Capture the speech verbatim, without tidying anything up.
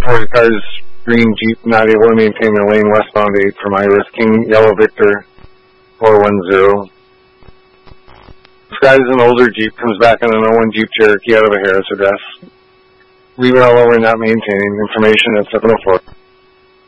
Ford cars, green Jeep, not able to maintain the lane westbound eight from Iris King, yellow Victor, four one zero. This guy's an older Jeep, comes back in an oh one Jeep Cherokee out of a Harris address. Leave it all over, not maintaining. Information at seven oh four.